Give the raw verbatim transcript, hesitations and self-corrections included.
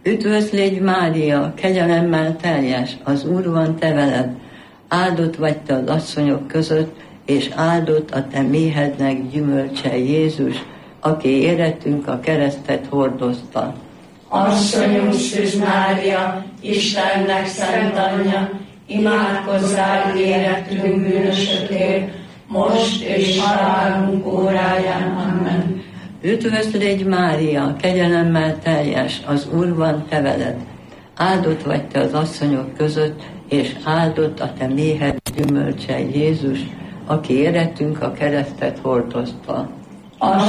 Üdvözl légy Mária, kegyelemmel teljes, az Úr van te veled, áldott vagy te az asszonyok között, és áldott a te méhednek gyümölcse Jézus, aki érettünk a keresztet hordozta. Asszonyunk Szűz Mária, Istennek szent anyja, imádkozzál érettünk bűnösökért, most és halálunk óráján. Amen. Üdvözl légy Mária, kegyelemmel teljes, az Úr van te veled, áldott vagy te az asszonyok között, és áldott a te méhed gyümölcse Jézus, aki érettünk a keresztet hordozta.